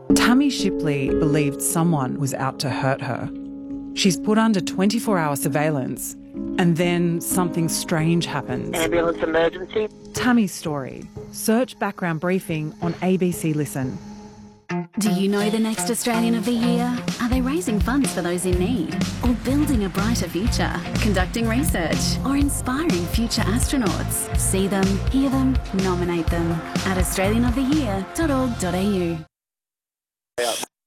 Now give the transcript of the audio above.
Tammy Shipley believed someone was out to hurt her. She's put under 24-hour surveillance, and then something strange happens. Ambulance emergency. Tammy's story. Search background briefing on ABC Listen. Do you know the next Australian of the Year? Are they raising funds for those in need? Or building a brighter future? Conducting research? Or inspiring future astronauts? See them, hear them, nominate them at australianoftheyear.org.au.